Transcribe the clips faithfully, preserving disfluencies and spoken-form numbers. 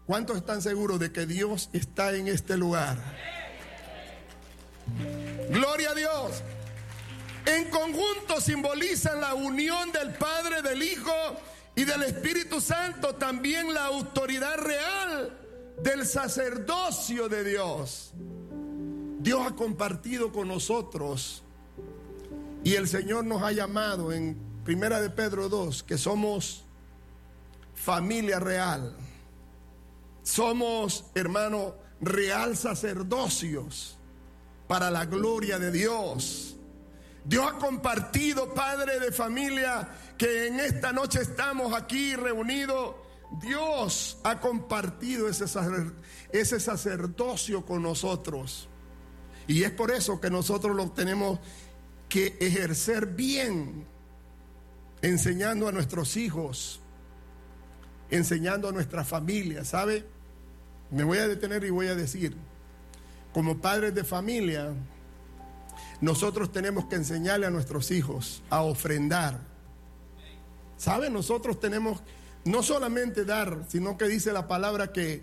¿Cuántos están seguros de que Dios está en este lugar? Gloria a Dios. En conjunto simbolizan la unión del Padre, del Hijo y del Espíritu Santo, también la autoridad real del sacerdocio de Dios. Dios ha compartido con nosotros y el Señor nos ha llamado en Primera de Pedro dos, que somos familia real. Somos, hermano, real sacerdocios para la gloria de Dios. Dios ha compartido, padre de familia, que en esta noche estamos aquí reunidos. Dios ha compartido ese, sacer, ese sacerdocio con nosotros. Y es por eso que nosotros lo tenemos que ejercer bien, enseñando a nuestros hijos, enseñando a nuestra familia, ¿sabe? Me voy a detener y voy a decir, como padres de familia, nosotros tenemos que enseñarle a nuestros hijos a ofrendar. ¿Sabe? Nosotros tenemos no solamente dar, sino que dice la palabra que,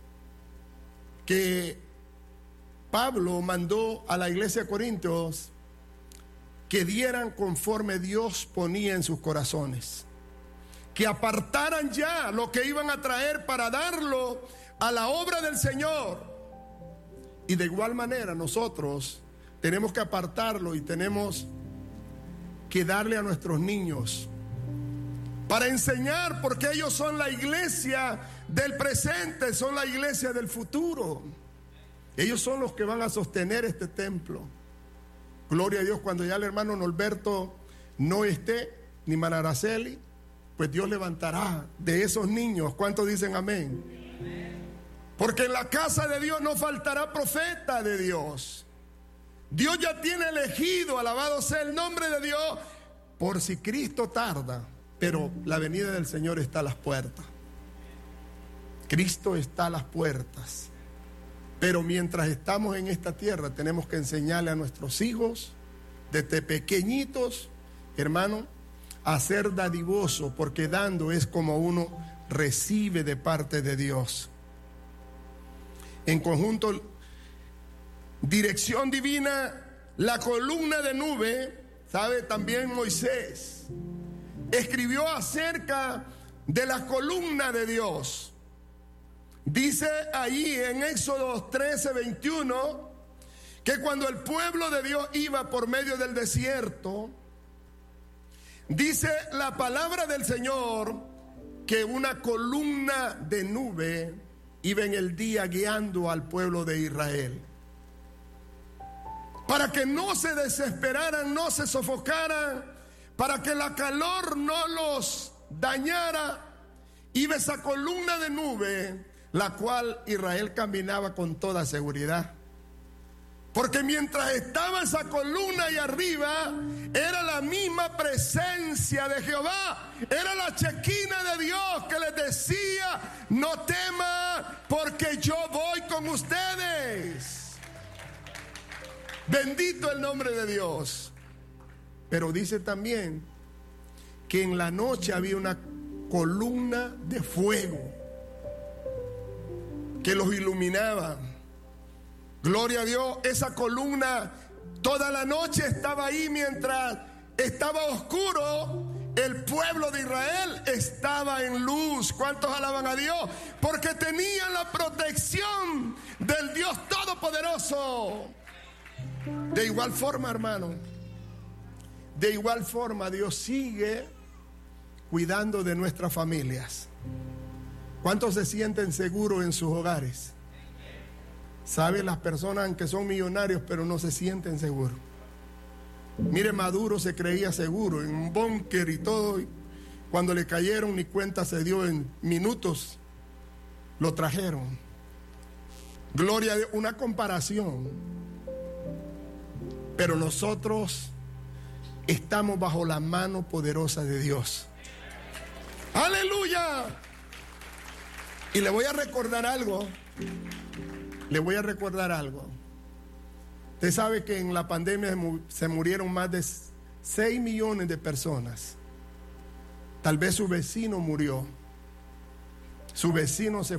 que Pablo mandó a la iglesia de Corintios que dieran conforme Dios ponía en sus corazones, que apartaran ya lo que iban a traer para darlo a la obra del Señor. Y de igual manera nosotros tenemos que apartarlo y tenemos que darle a nuestros niños para enseñar, porque ellos son la iglesia del presente, son la iglesia del futuro. Ellos son los que van a sostener este templo. Gloria a Dios. Cuando ya el hermano Norberto no esté, ni Manaraceli, pues Dios levantará de esos niños. ¿Cuántos dicen amén? Porque en la casa de Dios no faltará profeta de Dios. Dios ya tiene elegido, alabado sea el nombre de Dios, por si Cristo tarda, pero la venida del Señor está a las puertas. Cristo está a las puertas. Pero mientras estamos en esta tierra tenemos que enseñarle a nuestros hijos desde pequeñitos, hermano, a ser dadivoso, porque dando es como uno recibe de parte de Dios. En conjunto, dirección divina, la columna de nube, ¿sabe? También Moisés escribió acerca de la columna de Dios. Dice ahí en Éxodo trece, veintiuno, que cuando el pueblo de Dios iba por medio del desierto, dice la palabra del Señor que una columna de nube iba en el día guiando al pueblo de Israel, para que no se desesperaran, no se sofocaran, para que la calor no los dañara. Iba esa columna de nube, la cual Israel caminaba con toda seguridad. Porque mientras estaba esa columna ahí arriba, era la misma presencia de Jehová, era la chequina de Dios que les decía: no teman, porque yo voy con ustedes. Bendito el nombre de Dios. Pero dice también que en la noche había una columna de fuego que los iluminaba. Gloria a Dios. Esa columna toda la noche estaba ahí. Mientras estaba oscuro, el pueblo de Israel estaba en luz. ¿Cuántos alaban a Dios? Porque tenían la protección del Dios Todopoderoso. De igual forma, hermano, de igual forma Dios sigue cuidando de nuestras familias. ¿Cuántos se sienten seguros en sus hogares? ¿Saben? Las personas que son millonarios pero no se sienten seguros. Mire, Maduro se creía seguro en un búnker y todo. Cuando le cayeron, ni cuenta se dio, en minutos lo trajeron. Gloria a Dios, una comparación. Pero nosotros estamos bajo la mano poderosa de Dios. ¡Aleluya! Y le voy a recordar algo. Le voy a recordar algo. Usted sabe que en la pandemia se murieron más de seis millones de personas. Tal vez su vecino murió. Su vecino se